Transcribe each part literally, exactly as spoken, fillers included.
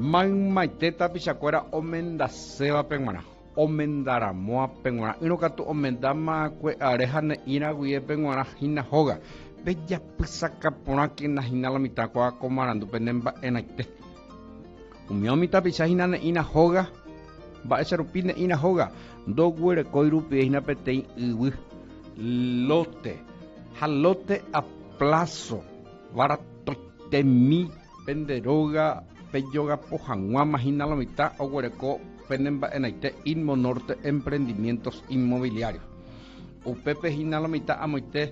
Man maiteta pichacuera omenda seba penguana. Omendara moa penguana. Ino katu omendama kwe areja ne ina guie penguana hina hoga. Bella pisaka ponaki na hina la mitad kwa komarandu penemba enaite. Umio mitad pichajina ne ina hoga. Ba ese rupine ina hoga. Do guere koirupi hina petei iwi. Lote. Jalote a plazo. Varatote mi penderoga. Peyoga pojangua magina la mitad o guereco penemba enaite Inmonorte Emprendimientos Inmobiliarios. Upepe gina la mitad amoite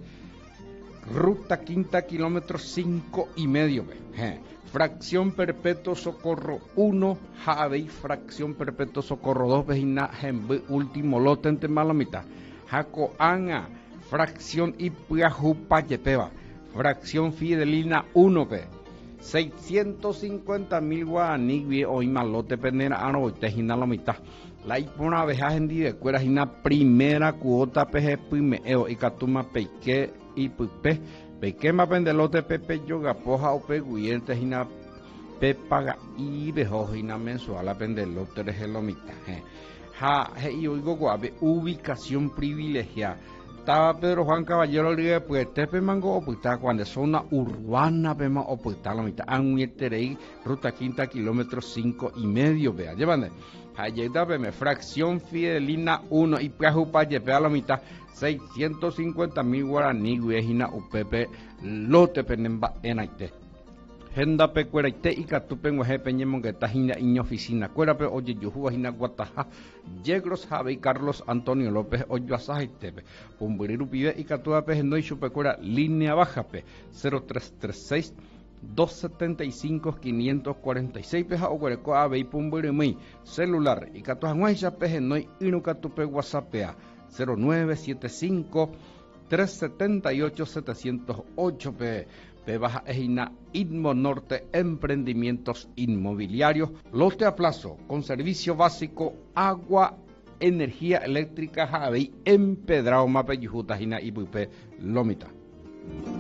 ruta quinta kilómetro cinco y medio. Je. Fracción Perpetuo Socorro uno, Javei, Fracción Perpetuo Socorro dos, vejina Jembe, último lote en tema la mitad. Jaco Anga, Fracción Ipiajupayepeba, Fracción Fidelina uno, pe. seiscientos cincuenta mil guaraní hoy malote penera ano tejina la mitad la ipona veja hendi de cuera hina primera cuota peje primeo y catuma peike y pupe peike ma pendelote pepe yoga poja o peguyente hina pepaga y vejo hina mensual a pendelote de la mitad ja he y oigo guave ubicación privilegiada. Estaba Pedro Juan Caballero Ligue pues tepe mango opuesta cuando zona urbana pema opuesta la mitad anguiterei ruta quinta kilómetro cinco y medio vea llevan ayeda peme fracción Fidelina uno y prejupa lleve a la mitad seiscientos cincuenta mil guaraní guejina upepe lote penemba enaite Henda pe cueraite y catupen guaje peñemon que está hina iña oficina cuerape oye yuhu hina guataja Yegros Javi Carlos Antonio López oyo asajaitepe pumburiru pide y catuape no y chupecuera línea baja pe cero tres tres seis dos setenta y cinco quinientos cuarenta y seis peja o cuereco ave y pumburimui celular y catuanguaja peje no y inu catupe whatsappea cero nueve siete cinco tres siete ocho siete cero ocho pe P baja ejina Inmonorte Emprendimientos Inmobiliarios, lote a plazo con servicio básico, agua, energía eléctrica, Javi, empedrado mape yujuta jina ipupe lomita.